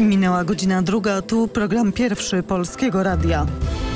Minęła godzina 2, tu program pierwszy Polskiego Radia.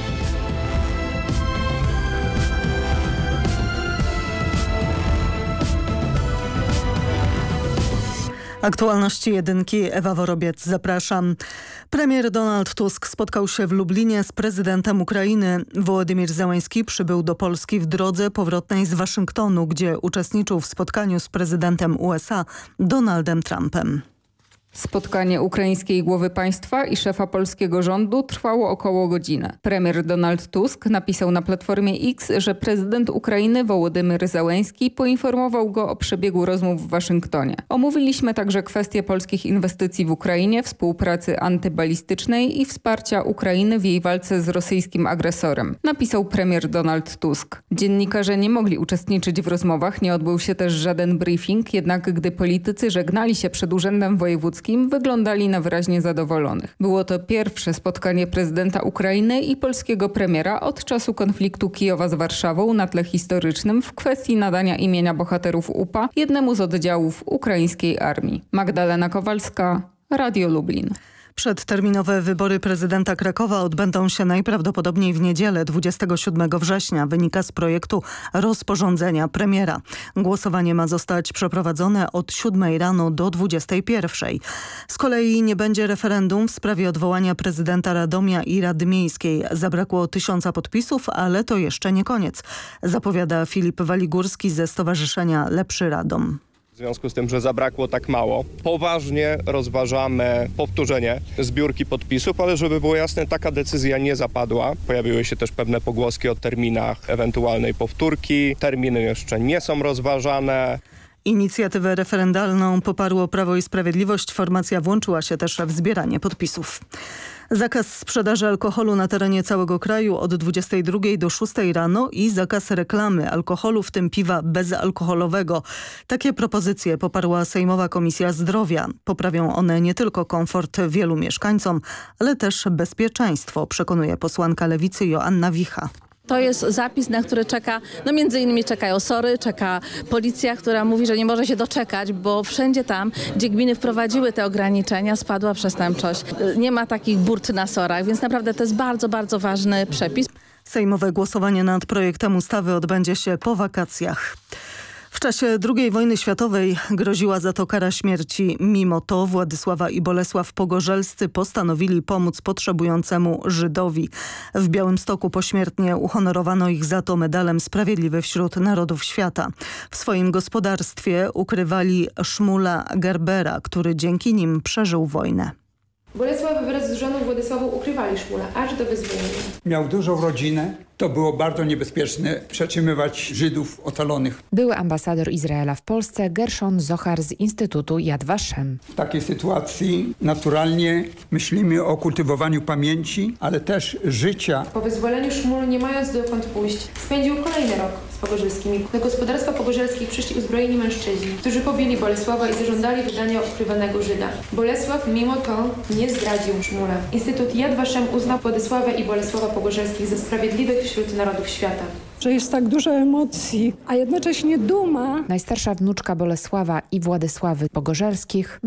Aktualności jedynki, Ewa Worobiec, zapraszam. Premier Donald Tusk spotkał się w Lublinie z prezydentem Ukrainy. Wołodymyr Zełenski przybył do Polski w drodze powrotnej z Waszyngtonu, gdzie uczestniczył w spotkaniu z prezydentem USA Donaldem Trumpem. Spotkanie ukraińskiej głowy państwa i szefa polskiego rządu trwało około godzinę. Premier Donald Tusk napisał na Platformie X, że prezydent Ukrainy Wołodymyr Zełenski poinformował go o przebiegu rozmów w Waszyngtonie. Omówiliśmy także kwestie polskich inwestycji w Ukrainie, współpracy antybalistycznej i wsparcia Ukrainy w jej walce z rosyjskim agresorem, napisał premier Donald Tusk. Dziennikarze nie mogli uczestniczyć w rozmowach, nie odbył się też żaden briefing, jednak gdy politycy żegnali się przed Urzędem Wojewódzkim, wyglądali na wyraźnie zadowolonych. Było to pierwsze spotkanie prezydenta Ukrainy i polskiego premiera od czasu konfliktu Kijowa z Warszawą na tle historycznym w kwestii nadania imienia bohaterów UPA jednemu z oddziałów ukraińskiej armii. Magdalena Kowalska, Radio Lublin. Przedterminowe wybory prezydenta Krakowa odbędą się najprawdopodobniej w niedzielę 27 września, wynika z projektu rozporządzenia premiera. Głosowanie ma zostać przeprowadzone od 7 rano do 21. Z kolei nie będzie referendum w sprawie odwołania prezydenta Radomia i Rady Miejskiej. Zabrakło 1000 podpisów, ale to jeszcze nie koniec, zapowiada Filip Waligórski ze Stowarzyszenia Lepszy Radom. W związku z tym, że zabrakło tak mało, poważnie rozważamy powtórzenie zbiórki podpisów, ale żeby było jasne, taka decyzja nie zapadła. Pojawiły się też pewne pogłoski o terminach ewentualnej powtórki. Terminy jeszcze nie są rozważane. Inicjatywę referendalną poparło Prawo i Sprawiedliwość. Formacja włączyła się też w zbieranie podpisów. Zakaz sprzedaży alkoholu na terenie całego kraju od 22 do 6 rano i zakaz reklamy alkoholu, w tym piwa bezalkoholowego. Takie propozycje poparła Sejmowa Komisja Zdrowia. Poprawią one nie tylko komfort wielu mieszkańcom, ale też bezpieczeństwo, przekonuje posłanka Lewicy Joanna Wicha. To jest zapis, na który czeka, między innymi czekają SOR-y, czeka policja, która mówi, że nie może się doczekać, bo wszędzie tam, gdzie gminy wprowadziły te ograniczenia, spadła przestępczość. Nie ma takich burt na SOR-ach, więc naprawdę to jest bardzo, bardzo ważny przepis. Sejmowe głosowanie nad projektem ustawy odbędzie się po wakacjach. W czasie II wojny światowej groziła za to kara śmierci. Mimo to Władysława i Bolesław Pogorzelscy postanowili pomóc potrzebującemu Żydowi. W Białymstoku pośmiertnie uhonorowano ich za to medalem Sprawiedliwy wśród Narodów Świata. W swoim gospodarstwie ukrywali Szmula Gerbera, który dzięki nim przeżył wojnę. Bolesław wraz z żoną Władysławą ukrywali Szmula aż do wyzwolenia. Miał dużą rodzinę. To było bardzo niebezpieczne przetrzymywać Żydów ocalonych. Były ambasador Izraela w Polsce Gershon Zohar z Instytutu Yad Vashem. W takiej sytuacji naturalnie myślimy o kultywowaniu pamięci, ale też życia. Po wyzwoleniu Szmul, nie mając dokąd pójść, spędził kolejny rok z Pogorzelskimi. Do gospodarstwa pogorzelskich przyszli uzbrojeni mężczyźni, którzy pobili Bolesława i zażądali wydania ukrywanego Żyda. Bolesław mimo to nie zdradził Szmula. Instytut Yad Vashem uznał Władysławę i Bolesława Pogorzelskich za sprawiedliwych wśród narodów świata. Że jest tak dużo emocji, a jednocześnie duma. Najstarsza wnuczka Bolesława i Władysławy Pogorzelskich